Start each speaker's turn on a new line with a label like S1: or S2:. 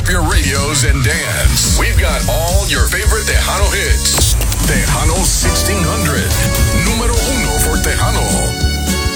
S1: up your radios and dance. We've got all your favorite Tejano hits. Tejano 1600.